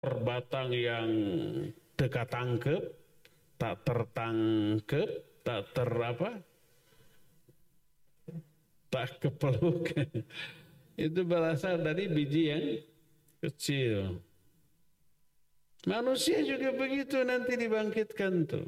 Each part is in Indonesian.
batang yang dekat tangkep, tak tertangkep, tak tak kepeluk. Itu berasal dari biji yang kecil. Manusia juga begitu nanti dibangkitkan tuh.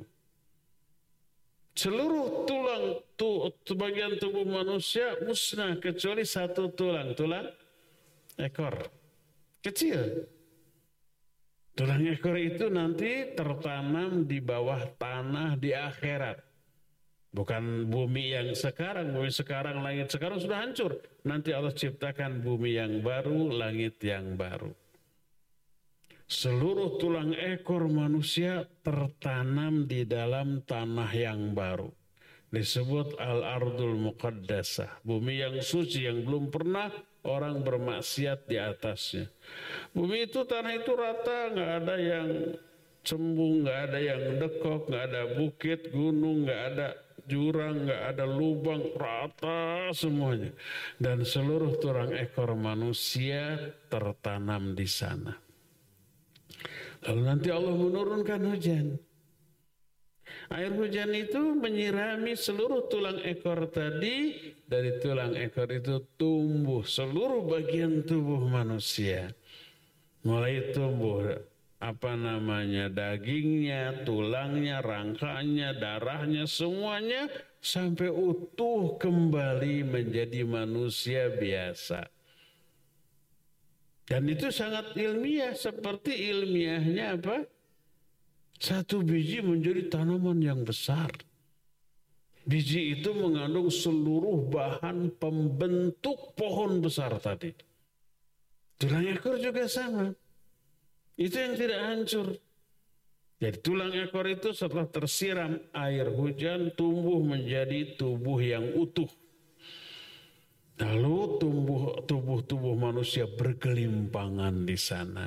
Seluruh bagian tubuh manusia musnah kecuali satu tulang ekor kecil. Tulang ekor itu nanti tertanam di bawah tanah di akhirat. Bukan bumi yang sekarang, langit sekarang sudah hancur. Nanti Allah ciptakan bumi yang baru, langit yang baru. Seluruh tulang ekor manusia tertanam di dalam tanah yang baru. Disebut Al-Ardul Muqaddasah, bumi yang suci yang belum pernah orang bermaksiat di atasnya. Bumi itu, tanah itu rata, nggak ada yang cembung, nggak ada yang dekok, nggak ada bukit, gunung, nggak ada jurang, nggak ada lubang, rata semuanya. Dan seluruh tulang ekor manusia tertanam di sana. Lalu nanti Allah menurunkan hujan. Air hujan itu menyirami seluruh tulang ekor tadi. Dari tulang ekor itu tumbuh seluruh bagian tubuh manusia. Mulai tumbuh dagingnya, tulangnya, rangkanya, darahnya, semuanya sampai utuh kembali menjadi manusia biasa. Dan itu sangat ilmiah, seperti ilmiahnya satu biji menjadi tanaman yang besar. Biji itu mengandung seluruh bahan pembentuk pohon besar tadi. Tulang ekor juga sama. Itu yang tidak hancur. Jadi tulang ekor itu setelah tersiram air hujan tumbuh menjadi tubuh yang utuh. Lalu tubuh manusia bergelimpangan di sana.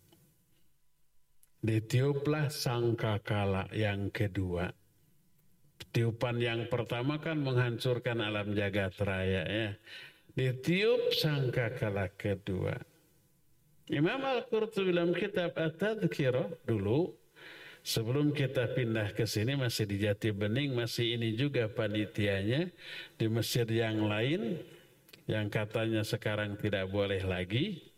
Ditiuplah sangkakala yang kedua. Tiupan yang pertama kan menghancurkan alam jagat raya ya. Ditiup sangkakala kedua. Imam Al-Qurtubi dalam kitab At-Tadhkirah dulu, sebelum kita pindah ke sini masih di Jati Bening, masih ini juga panitianya di Mesir yang lain yang katanya sekarang tidak boleh lagi.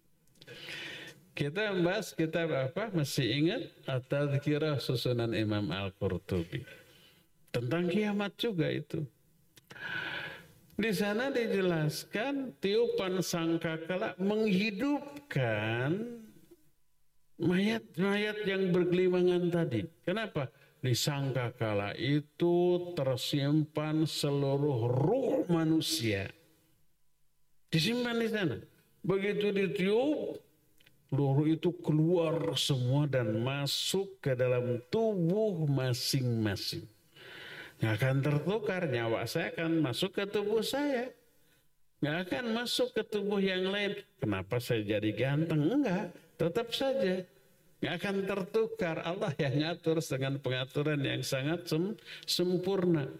Kita membahas kitab masih ingat At-Tadhkirah susunan Imam Al-Qurtubi tentang kiamat juga itu. Di sana dijelaskan tiupan sangkakala menghidupkan mayat-mayat yang bergelimangan tadi. Kenapa? Di sangkakala itu tersimpan seluruh ruh manusia. Disimpan di sana. Begitu ditiup, luruh itu keluar semua dan masuk ke dalam tubuh masing-masing. Nggak akan tertukar, nyawa saya akan masuk ke tubuh saya. Nggak akan masuk ke tubuh yang lain. Kenapa saya jadi ganteng? Enggak, tetap saja. Nggak akan tertukar. Allah yang ngatur dengan pengaturan yang sangat sempurna.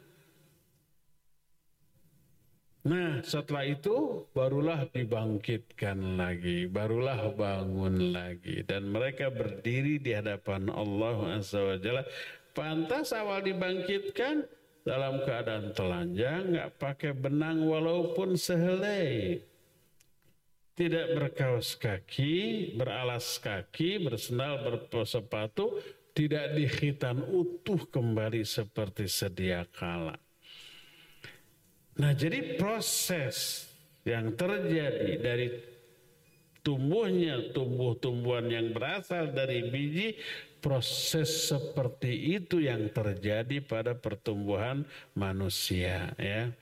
Nah, setelah itu barulah dibangkitkan lagi, barulah bangun lagi, dan mereka berdiri di hadapan Allah Azza wa Jalla. Pantas awal dibangkitkan dalam keadaan telanjang, nggak pakai benang walaupun sehelai, tidak berkaos kaki, beralas kaki, bersendal, bersepatu, tidak dikhitan utuh kembali seperti sedia kala. Nah, jadi proses yang terjadi dari tumbuhnya tumbuh-tumbuhan yang berasal dari biji, proses seperti itu yang terjadi pada pertumbuhan manusia ya.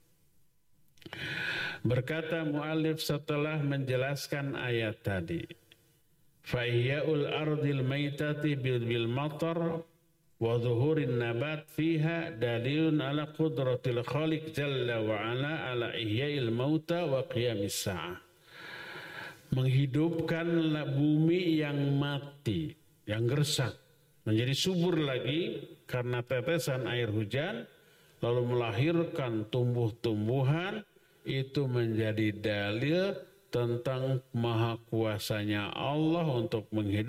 Berkata mu'allif setelah menjelaskan ayat tadi, fa ihya'ul ardil maitati bil matar wa zuhurin nabat fiha dalilun ala qudratil khaliq jalla wa ala ala ihya'il mauta wa qiyamis sa'ah. Menghidupkan bumi yang mati, yang gersang, menjadi subur lagi karena tetesan air hujan, lalu melahirkan tumbuh-tumbuhan, itu menjadi dalil tentang maha kuasanya Allah untuk menghidupkan